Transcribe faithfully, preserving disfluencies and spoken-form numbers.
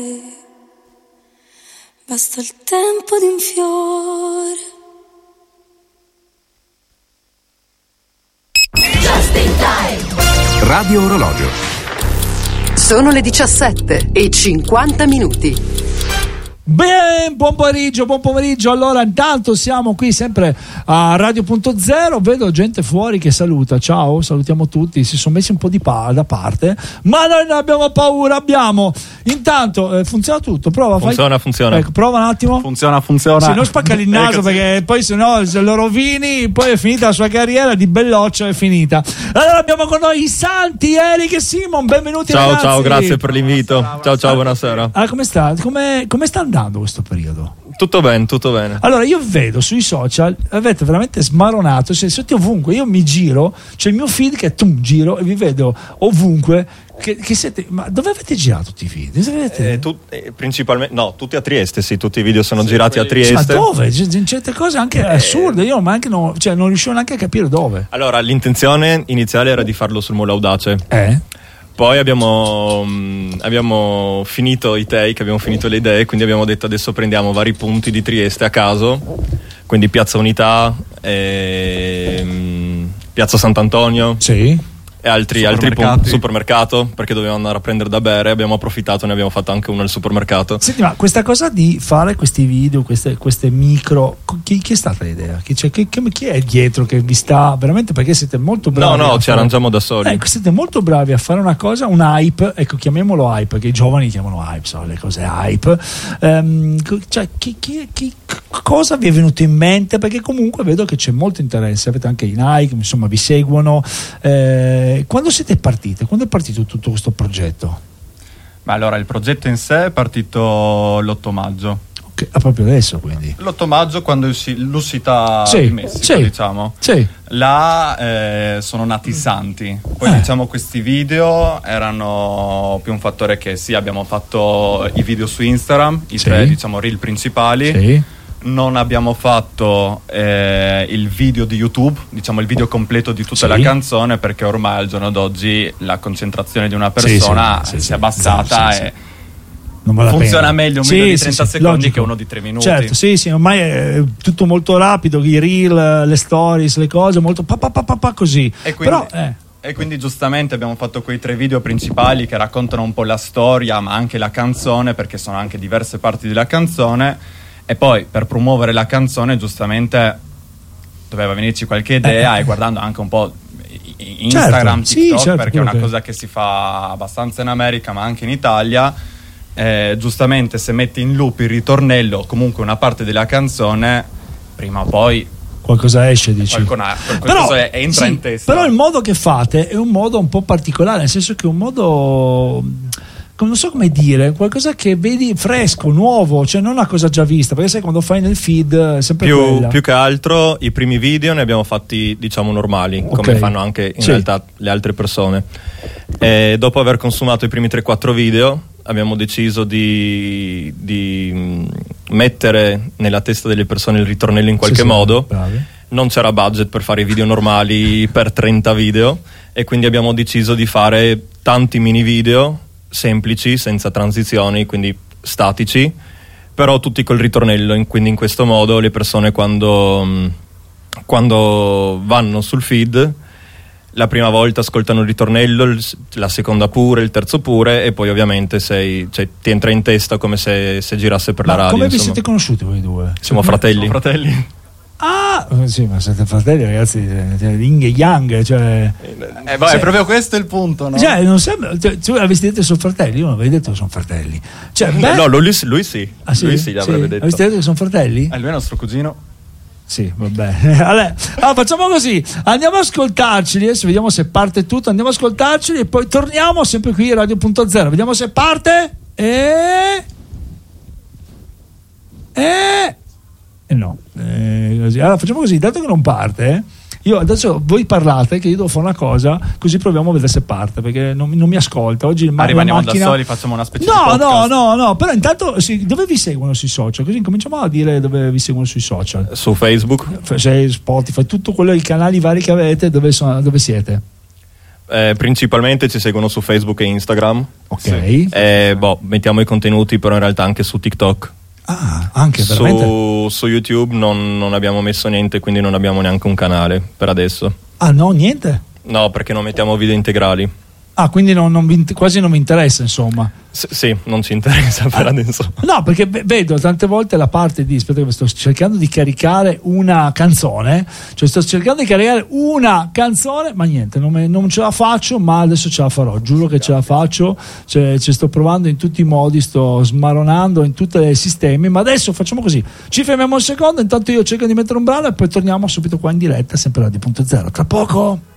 Basta il tempo di un fiore. Just in time. Radio Orologio. Sono le diciassette e cinquanta minuti. Ben, buon pomeriggio, buon pomeriggio. Allora, intanto siamo qui sempre a Radio Punto Zero. Vedo gente fuori che saluta. Ciao, salutiamo tutti. Si sono messi un po' di pa- da parte, ma noi non abbiamo paura. Abbiamo intanto eh, funziona tutto. Prova, funziona, fai... funziona. Ecco, prova un attimo. Funziona, funziona. Sì, non spaccali il naso perché poi se no se lo rovini, poi è finita la sua carriera di belloccio, è finita. Allora abbiamo con noi i Santi, Eric e Simon. Benvenuti. Ciao, ragazzi. ciao, grazie per l'invito. Buonasera, ciao, ciao, buonasera. Allora, come sta? Come, come sta andando questo periodo? Tutto bene, tutto bene. Allora io vedo sui social avete veramente smaronato, cioè, siete ovunque, io mi giro, c'è il mio feed che tum, giro e vi vedo ovunque che, che siete, ma dove avete girato tutti i video? Avete... Eh, tu, eh, principalmente no, tutti a Trieste, sì, tutti i video sono sì, girati quelli... a Trieste. Ma dove? C- certe cose anche eh... assurde, io ma anche no, cioè, non riuscivo neanche a capire dove. Allora l'intenzione iniziale era di farlo sul Molo Audace. Eh? Poi abbiamo, mh, abbiamo finito i take, abbiamo finito le idee, quindi abbiamo detto adesso prendiamo vari punti di Trieste a caso, quindi Piazza Unità, e, mh, Piazza Sant'Antonio. Sì. E altri, altri punti, supermercato, perché dovevamo andare a prendere da bere, abbiamo approfittato e ne abbiamo fatto anche uno al supermercato. Senti, ma questa cosa di fare questi video, queste, queste micro, chi, chi è stata l'idea? Chi, cioè, chi, chi è dietro che vi sta veramente, perché siete molto bravi? No, no, ci fare... arrangiamo da soli. Ecco, siete molto bravi a fare una cosa, un hype, ecco, chiamiamolo hype, perché i giovani chiamano hype, so, le cose hype. Um, cioè, chi, chi, chi, cosa vi è venuto in mente? Perché comunque vedo che c'è molto interesse, avete anche i Nike, insomma, vi seguono. Eh, Quando siete partite? Quando è partito tutto questo progetto? Ma allora il progetto in sé è partito l'otto maggio. Okay. Ah, proprio adesso quindi? L'otto maggio quando usci- l'uscita sì, di Messico, sì, diciamo. Sì. Là eh, sono nati i Santi. Poi eh. diciamo questi video erano più un fattore che sì, abbiamo fatto i video su Instagram, i sì. tre diciamo reel principali. Sì. Non abbiamo fatto eh, il video di YouTube, diciamo il video completo di tutta sì. la canzone, perché ormai al giorno d'oggi la concentrazione di una persona sì, sì, sì, si è abbassata sì, e sì. Non vale funziona pena. meglio un sì, video di sì, trenta sì, secondi logico. che uno di tre minuti. Certo, sì, sì, ormai è tutto molto rapido, i reel, le stories, le cose, molto pa pa pa pa, pa così. E quindi, Però, eh. e quindi giustamente abbiamo fatto quei tre video principali che raccontano un po' la storia, ma anche la canzone, perché sono anche diverse parti della canzone. E poi per promuovere la canzone giustamente doveva venirci qualche idea, eh. e guardando anche un po' Instagram, certo, TikTok, sì, certo, perché è una che... cosa che si fa abbastanza in America ma anche in Italia, eh, giustamente se metti in loop il ritornello, comunque una parte della canzone, prima o poi qualcosa esce, dici. qualcosa, qualcosa però, entra sì, in testa. Però il modo che fate è un modo un po' particolare, nel senso che è un modo, non so come dire, qualcosa che vedi fresco, nuovo, cioè non una cosa già vista, perché sai quando fai nel feed è sempre più, quella. Più che altro i primi video ne abbiamo fatti diciamo normali, okay. come fanno anche in sì. realtà le altre persone. E dopo aver consumato i primi tre quattro video abbiamo deciso di, di mettere nella testa delle persone il ritornello in qualche sì, sì, modo. Bravi. Non c'era budget per fare i video normali per trenta video e quindi abbiamo deciso di fare tanti mini video semplici, senza transizioni, quindi statici, però tutti col ritornello. Quindi in questo modo le persone quando, quando vanno sul feed la prima volta ascoltano il ritornello, la seconda pure, il terzo pure, e poi ovviamente sei, cioè, ti entra in testa come se, se girasse per ma la radio. Come vi insomma. siete conosciuti voi due? Siamo fratelli. Siamo fratelli. Ah, sì, ma siete fratelli, ragazzi, Ying e Yang, cioè. Eh, beh, cioè, è proprio questo il punto, no? Cioè, non sembra. Cioè, tu avessi detto che sono fratelli, io non avevo detto che sono fratelli. Cioè, beh, no, lui, lui sì. Ah, sì? Lui sì, gli avrebbe sì. detto. Avete detto che sono fratelli? Eh, lui è nostro cugino. Sì, vabbè. Allora, allora, facciamo così: andiamo ad ascoltarceli. Adesso vediamo se parte tutto. Andiamo ad ascoltarceli e poi torniamo sempre qui a Radio Punto Zero. Vediamo se parte. E. E. E no. E così. Allora, facciamo così: dato che non parte, eh, io adesso voi parlate, che io devo fare una cosa, così proviamo a vedere se parte, perché non, non mi ascolta. Oggi il rimaniamo macchina... da soli, facciamo una specie no, di podcast. No, no, no, però intanto sì, dove vi seguono sui social? Così cominciamo a dire dove vi seguono sui social. Su Facebook, se Spotify, tutto quello, i canali vari che avete, dove, sono, dove siete? Eh, principalmente ci seguono su Facebook e Instagram. Ok. Sì. Eh, boh, mettiamo i contenuti però in realtà anche su TikTok. Ah, anche veramente? Su, su YouTube non, non abbiamo messo niente, quindi non abbiamo neanche un canale per adesso. Ah no, niente? No, perché non mettiamo video integrali. Ah, quindi non, non vi, quasi non mi interessa, insomma. S- sì, non ci interessa per ah, adesso. No, perché vedo tante volte la parte di aspetta che sto cercando di caricare una canzone, cioè sto cercando di caricare una canzone, ma niente, non, me, non ce la faccio, ma adesso ce la farò, giuro che ce la faccio, cioè, ci sto provando in tutti i modi, sto smaronando in tutti i sistemi, ma adesso facciamo così, ci fermiamo un secondo, intanto io cerco di mettere un brano e poi torniamo subito qua in diretta, sempre Radio Punto Zero, tra poco.